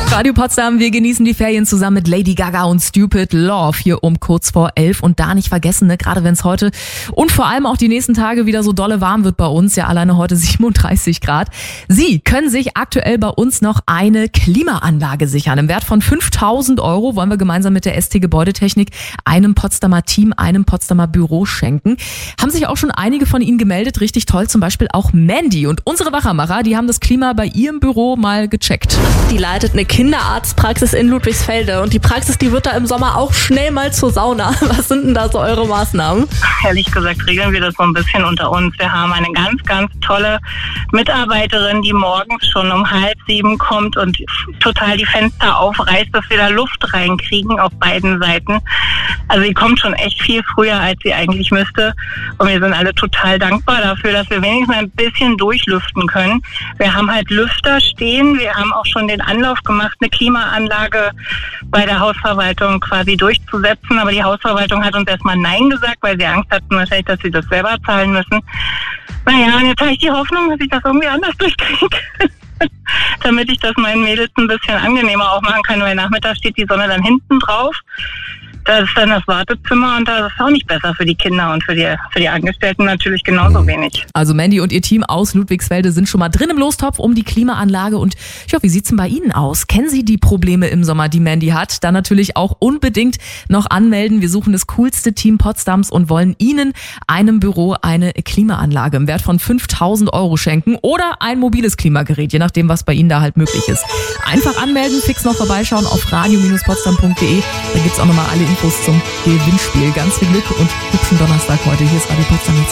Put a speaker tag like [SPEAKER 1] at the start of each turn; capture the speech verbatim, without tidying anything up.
[SPEAKER 1] Radio Potsdam, wir genießen die Ferien zusammen mit Lady Gaga und Stupid Love hier um kurz vor elf. Und da nicht vergessen, ne, gerade wenn es heute und vor allem auch die nächsten Tage wieder so dolle warm wird bei uns, ja alleine heute siebenunddreißig Grad. Sie können sich aktuell bei uns noch eine Klimaanlage sichern. Im Wert von fünftausend Euro wollen wir gemeinsam mit der S T Gebäudetechnik einem Potsdamer Team, einem Potsdamer Büro schenken. Haben sich auch schon einige von Ihnen gemeldet, richtig toll, zum Beispiel auch Mandy. Und unsere Wachermacher, die haben das Klima bei ihrem Büro mal gecheckt.
[SPEAKER 2] Die leitet eine Kinderarztpraxis in Ludwigsfelde und die Praxis, die wird da im Sommer auch schnell mal zur Sauna. Was sind denn da so eure Maßnahmen?
[SPEAKER 3] Ehrlich gesagt regeln wir das so ein bisschen unter uns. Wir haben eine ganz, ganz tolle Mitarbeiterin, die morgens schon um halb sieben kommt und total die Fenster aufreißt, dass wir da Luft reinkriegen auf beiden Seiten. Also sie kommt schon echt viel früher, als sie eigentlich müsste. Und wir sind alle total dankbar dafür, dass wir wenigstens ein bisschen durchlüften können. Wir haben halt Lüfter stehen. Wir haben auch schon den Anlauf gemacht, eine Klimaanlage bei der Hausverwaltung quasi durchzusetzen. Aber die Hausverwaltung hat uns erstmal Nein gesagt, weil sie Angst hatten wahrscheinlich, dass sie das selber zahlen müssen. Naja, und jetzt habe ich die Hoffnung, dass ich das irgendwie anders durchkriege. Damit ich das meinen Mädels ein bisschen angenehmer auch machen kann, weil nachmittags steht die Sonne dann hinten drauf. Das ist dann das Wartezimmer und das ist auch nicht besser für die Kinder und für die, für die Angestellten natürlich genauso wenig.
[SPEAKER 1] Also Mandy und ihr Team aus Ludwigsfelde sind schon mal drin im Lostopf um die Klimaanlage. Und ja, wie sieht's denn bei Ihnen aus? Kennen Sie die Probleme im Sommer, die Mandy hat? Dann natürlich auch unbedingt noch anmelden. Wir suchen das coolste Team Potsdams und wollen Ihnen, einem Büro, eine Klimaanlage im Wert von fünftausend Euro schenken oder ein mobiles Klimagerät, je nachdem, was bei Ihnen da halt möglich ist. Einfach anmelden, fix noch vorbeischauen auf radio potsdam punkt de. Da gibt's auch nochmal alle Infos zum Gewinnspiel. Ganz viel Glück und hübschen Donnerstag heute. Hier ist Radio Potsdam.